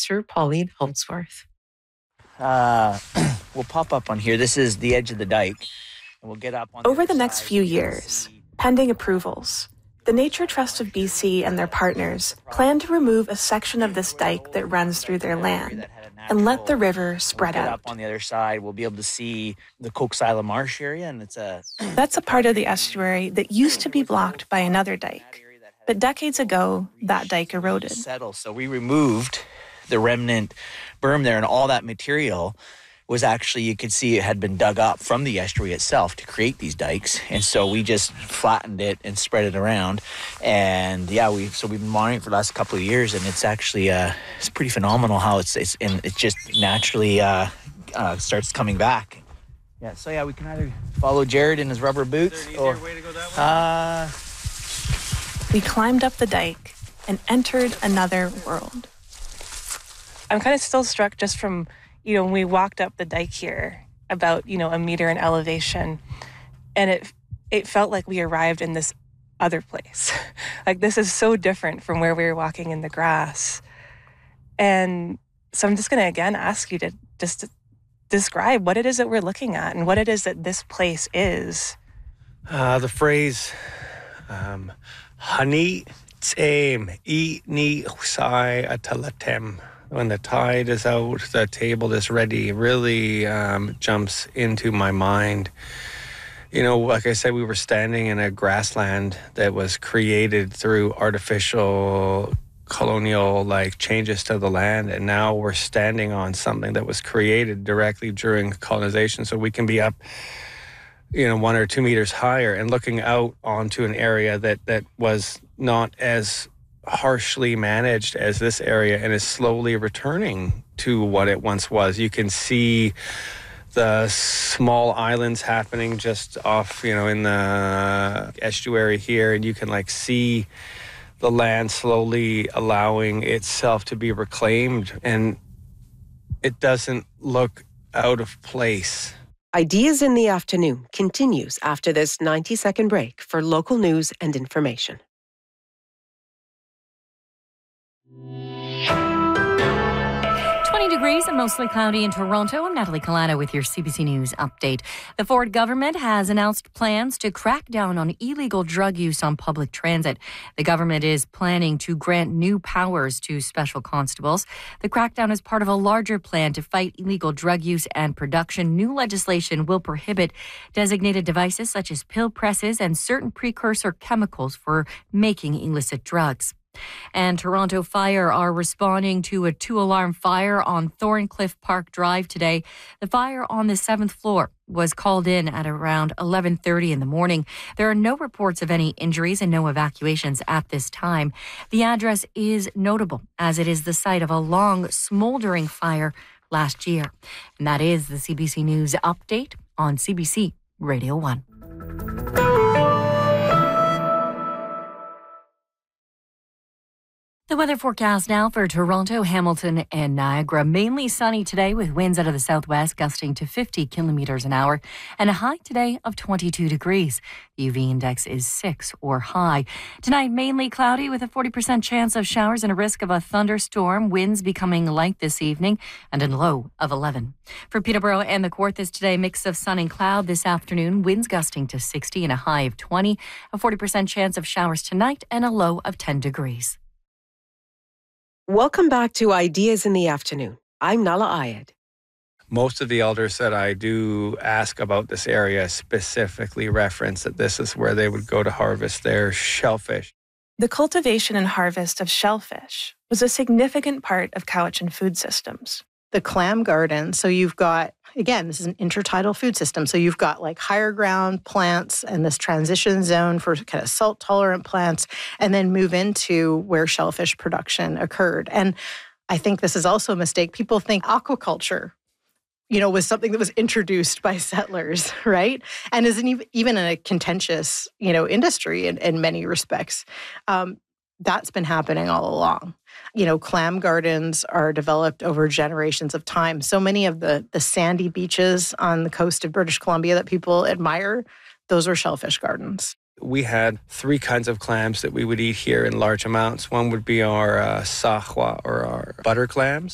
producer Pauline Holdsworth. We'll pop up on here. This is the edge of the dike. And we'll get up on Over the next few years, pending approvals, the Nature Trust of BC and their partners plan to remove a section of this dike that runs through their land and let the river spread out. Up on the other side, we'll be able to see the Coquesila Marsh area, and That's a part of the estuary that used to be blocked by another dike. But decades ago, that dike eroded. So we removed the remnant berm there, and all that material was actually, you could see it had been dug up from the estuary itself to create these dikes. And so we just flattened it and spread it around. And we've been monitoring it for the last couple of years, and it's actually it's pretty phenomenal how it just naturally starts coming back. Yeah, so we can either follow Jared in his rubber boots. Is there an easier way to go that way? We climbed up the dike and entered another world. I'm kind of still struck just from, when we walked up the dike here, about, a meter in elevation, and it felt like we arrived in this other place. Like, this is so different from where we were walking in the grass. And so I'm just going to, again, ask you to just describe what it is that we're looking at and what it is that this place is. The phrase, Hani Tsem eat ni husai atalatem. When the tide is out, the table is ready, really jumps into my mind. Like I said, we were standing in a grassland that was created through artificial colonial changes to the land, and now we're standing on something that was created directly during colonization, so we can be up 1 or 2 meters higher and looking out onto an area that was not as harshly managed as this area and is slowly returning to what it once was. You can see the small islands happening just off, in the estuary here, and you can see the land slowly allowing itself to be reclaimed, and it doesn't look out of place. Ideas in the Afternoon continues after this 90-second break for local news and information. 20 degrees and mostly cloudy in Toronto. I'm Natalie Colano with your CBC News update. The Ford government has announced plans to crack down on illegal drug use on public transit. The government is planning to grant new powers to special constables. The crackdown is part of a larger plan to fight illegal drug use and production. New legislation will prohibit designated devices such as pill presses and certain precursor chemicals for making illicit drugs. And Toronto Fire are responding to a 2-alarm fire on Thorncliffe Park Drive today. The fire on the 7th floor was called in at around 11:30 in the morning. There are no reports of any injuries and no evacuations at this time. The address is notable as it is the site of a long, smoldering fire last year. And that is the CBC News update on CBC Radio 1. The weather forecast now for Toronto, Hamilton and Niagara. Mainly sunny today with winds out of the southwest gusting to 50 kilometers an hour and a high today of 22 degrees. The UV index is 6 or high. Tonight, mainly cloudy with a 40% chance of showers and a risk of a thunderstorm. Winds becoming light this evening and a low of 11. For Peterborough and the Kawarthas today, mix of sun and cloud this afternoon. Winds gusting to 60 and a high of 20. A 40% chance of showers tonight and a low of 10 degrees. Welcome back to Ideas in the Afternoon. I'm Nala Ayed. Most of the elders that I do ask about this area specifically reference that this is where they would go to harvest their shellfish. The cultivation and harvest of shellfish was a significant part of Cowichan food systems. The clam garden, so you've got, again, this is an intertidal food system. So you've got higher ground plants and this transition zone for kind of salt-tolerant plants, and then move into where shellfish production occurred. And I think this is also a mistake. People think aquaculture, was something that was introduced by settlers, right? And isn't even a contentious, industry in many respects. That's been happening all along. Clam gardens are developed over generations of time. So many of the sandy beaches on the coast of British Columbia that people admire, those are shellfish gardens. We had 3 kinds of clams that we would eat here in large amounts. One would be our sahwa, or our butter clams.